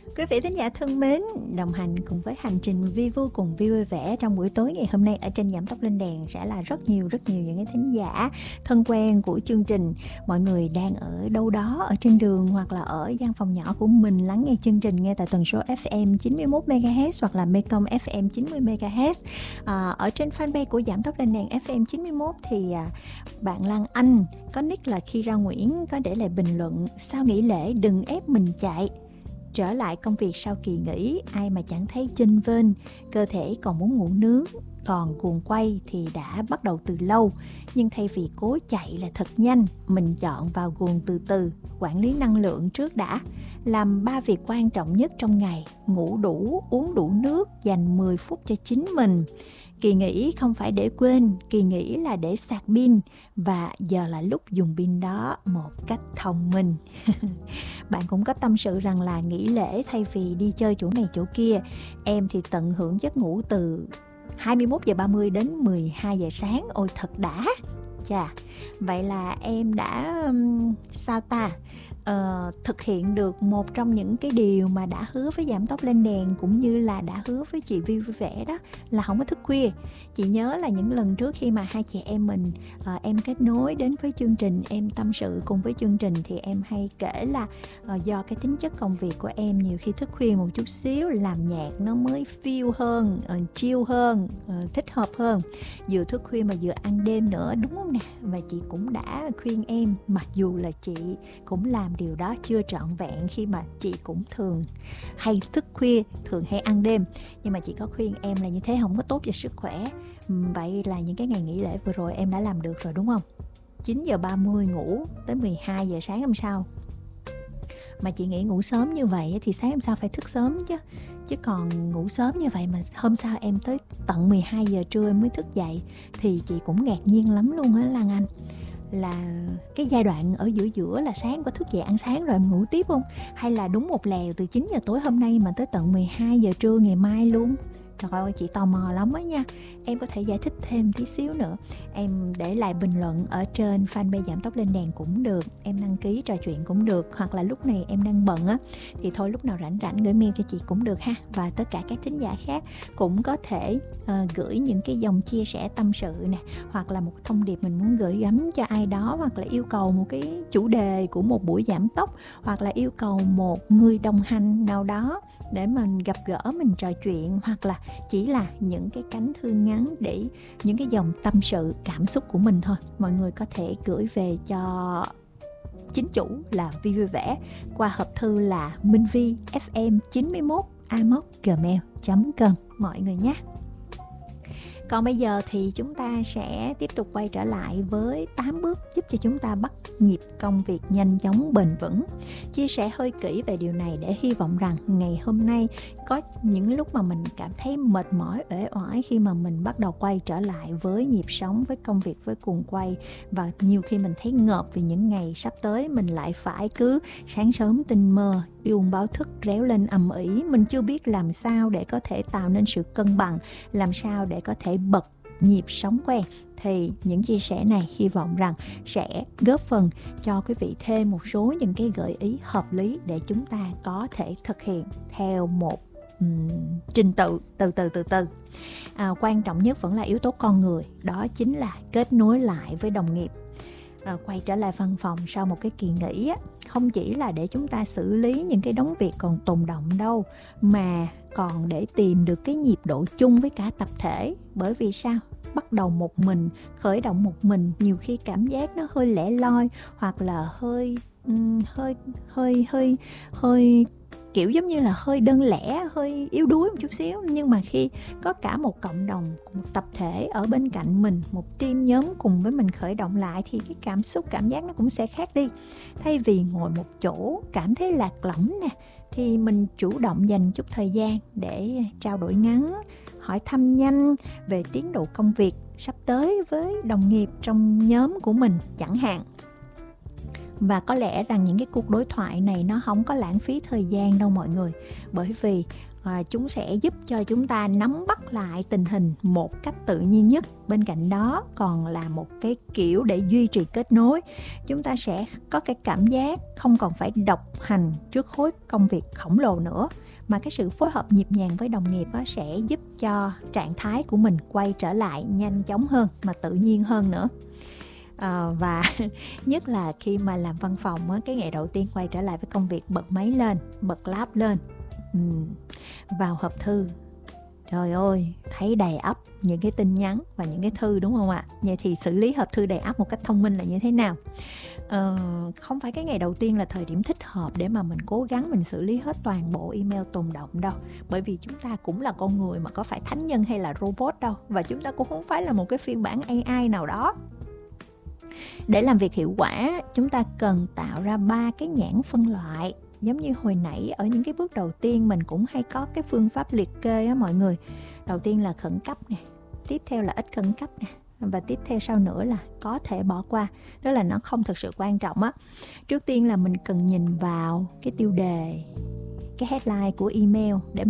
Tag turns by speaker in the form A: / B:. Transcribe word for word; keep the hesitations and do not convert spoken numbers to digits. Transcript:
A: Quý vị thính giả thân mến, đồng hành cùng với hành trình Vi Vu cùng Vi vui vẻ trong buổi tối ngày hôm nay ở trên Giảm Tốc Lên Đèn sẽ là rất nhiều rất nhiều những cái thính giả thân quen của chương trình. Mọi người đang ở đâu đó ở trên đường hoặc là ở gian phòng nhỏ của mình lắng nghe chương trình nghe tại tần số ép em chín mươi mốt mê ga héc hoặc là Mekong ép em chín mươi mê ga héc. À, ở trên fanpage của Giảm Tốc Lên Đèn ép em chín mươi mốt thì à, bạn Lan Anh có nick là Kira Nguyễn có để lại bình luận: sau nghỉ lễ đừng ép mình chạy. Trở lại công việc sau kỳ nghỉ, ai mà chẳng thấy chênh vênh, cơ thể còn muốn ngủ nướng, còn guồng quay thì đã bắt đầu từ lâu. Nhưng thay vì cố chạy là thật nhanh, mình chọn vào guồng từ từ, quản lý năng lượng trước đã. Làm ba việc quan trọng nhất trong ngày: ngủ đủ, uống đủ nước, dành mười phút cho chính mình. Kỳ nghỉ không phải để quên, kỳ nghỉ là để sạc pin, và giờ là lúc dùng pin đó một cách thông minh. Bạn cũng có tâm sự rằng là nghỉ lễ thay vì đi chơi chỗ này chỗ kia, em thì tận hưởng giấc ngủ từ hai mươi mốt giờ ba mươi đến mười hai giờ sáng. Ôi thật đã. Chà, vậy là em đã um, sao ta? Uh, thực hiện được một trong những cái điều mà đã hứa với Giảm Tốc Lên Đèn cũng như là đã hứa với chị Vi vui vẻ, đó là không có thức khuya. Chị nhớ là những lần trước khi mà hai chị em mình uh, em kết nối đến với chương trình, em tâm sự cùng với chương trình, thì em hay kể là uh, do cái tính chất công việc của em nhiều khi thức khuya một chút xíu, làm nhạc nó mới feel hơn, uh, chill hơn, uh, thích hợp hơn. Vừa thức khuya mà vừa ăn đêm nữa, đúng không nè? Và chị cũng đã khuyên em, mặc dù là chị cũng làm điều đó chưa trọn vẹn khi mà chị cũng thường hay thức khuya, thường hay ăn đêm, nhưng mà chị có khuyên em là như thế không có tốt cho sức khỏe. Vậy là những cái ngày nghỉ lễ vừa rồi em đã làm được rồi đúng không? chín giờ ba mươi ngủ tới mười hai giờ sáng hôm sau. Mà chị nghĩ ngủ sớm như vậy thì sáng hôm sau phải thức sớm chứ. Chứ còn ngủ sớm như vậy mà hôm sau em tới tận mười hai giờ trưa em mới thức dậy thì chị cũng ngạc nhiên lắm luôn á Lan Anh. Là cái giai đoạn ở giữa giữa là sáng có thức dậy ăn sáng rồi em ngủ tiếp không? Hay là đúng một lèo từ chín giờ tối hôm nay mà tới tận mười hai giờ trưa ngày mai luôn? Trời ơi, chị tò mò lắm á nha. Em có thể giải thích thêm tí xíu nữa. Em để lại bình luận ở trên fanpage Giảm Tốc Lên Đèn cũng được. Em đăng ký trò chuyện cũng được. Hoặc là lúc này em đang bận á, thì thôi lúc nào rảnh rảnh gửi mail cho chị cũng được ha. Và tất cả các thính giả khác cũng có thể uh, gửi những cái dòng chia sẻ tâm sự nè, hoặc là một thông điệp mình muốn gửi gắm cho ai đó, hoặc là yêu cầu một cái chủ đề của một buổi giảm tốc, hoặc là yêu cầu một người đồng hành nào đó để mình gặp gỡ, mình trò chuyện, hoặc là chỉ là những cái cánh thư ngắn để những cái dòng tâm sự cảm xúc của mình thôi. Mọi người có thể gửi về cho chính chủ là Vi vui vẻ qua hộp thư là minhvi ép em chín mươi mốt a m o gmail chấm com mọi người nhé. Còn bây giờ thì chúng ta sẽ tiếp tục quay trở lại với tám bước giúp cho chúng ta bắt nhịp công việc nhanh chóng bền vững. Chia sẻ hơi kỹ về điều này để hy vọng rằng ngày hôm nay có những lúc mà mình cảm thấy mệt mỏi, uể oải khi mà mình bắt đầu quay trở lại với nhịp sống, với công việc, với cuồng quay. Và nhiều khi mình thấy ngợp vì những ngày sắp tới mình lại phải cứ sáng sớm tinh mơ, chuông báo thức réo lên ầm ĩ. Mình chưa biết làm sao để có thể tạo nên sự cân bằng, làm sao để có thể bật nhịp sống quen. Thì những chia sẻ này hy vọng rằng sẽ góp phần cho quý vị thêm một số những cái gợi ý hợp lý để chúng ta có thể thực hiện theo một um, trình tự từ từ từ từ. À, quan trọng nhất vẫn là yếu tố con người, đó chính là kết nối lại với đồng nghiệp. À, quay trở lại văn phòng sau một cái kỳ nghỉ á, không chỉ là để chúng ta xử lý những cái đống việc còn tồn động đâu, mà còn để tìm được cái nhịp độ chung với cả tập thể. Bởi vì sao? Bắt đầu một mình, khởi động một mình, nhiều khi cảm giác nó hơi lẻ loi, hoặc là hơi um, hơi hơi hơi hơi kiểu giống như là hơi đơn lẻ, hơi yếu đuối một chút xíu. Nhưng mà khi có cả một cộng đồng, một tập thể ở bên cạnh mình, một team nhóm cùng với mình khởi động lại, thì cái cảm xúc, cảm giác nó cũng sẽ khác đi. Thay vì ngồi một chỗ cảm thấy lạc lõng nè, thì mình chủ động dành chút thời gian để trao đổi ngắn, hỏi thăm nhanh về tiến độ công việc sắp tới với đồng nghiệp trong nhóm của mình chẳng hạn. Và có lẽ rằng những cái cuộc đối thoại này nó không có lãng phí thời gian đâu mọi người, bởi vì à, chúng sẽ giúp cho chúng ta nắm bắt lại tình hình một cách tự nhiên nhất. Bên cạnh đó còn là một cái kiểu để duy trì kết nối. Chúng ta sẽ có cái cảm giác không còn phải độc hành trước khối công việc khổng lồ nữa, mà cái sự phối hợp nhịp nhàng với đồng nghiệp á, sẽ giúp cho trạng thái của mình quay trở lại nhanh chóng hơn mà tự nhiên hơn nữa. À, và nhất là khi mà làm văn phòng á, cái ngày đầu tiên quay trở lại với công việc, bật máy lên, bật lab lên, uhm, vào hộp thư, trời ơi, thấy đầy ắp những cái tin nhắn và những cái thư, đúng không ạ? Vậy thì xử lý hộp thư đầy ắp một cách thông minh là như thế nào? Ờ, không phải cái ngày đầu tiên là thời điểm thích hợp để mà mình cố gắng mình xử lý hết toàn bộ email tồn động đâu. Bởi vì chúng ta cũng là con người mà có phải thánh nhân hay là robot đâu. Và chúng ta cũng không phải là một cái phiên bản a i nào đó. Để làm việc hiệu quả, chúng ta cần tạo ra ba cái nhãn phân loại. Giống như hồi nãy ở những cái bước đầu tiên mình cũng hay có cái phương pháp liệt kê á mọi người. Đầu tiên là khẩn cấp nè, tiếp theo là ít khẩn cấp nè, và tiếp theo sau nữa là có thể bỏ qua, tức là nó không thực sự quan trọng á. Trước tiên là mình cần nhìn vào cái tiêu đề, cái headline của email để mình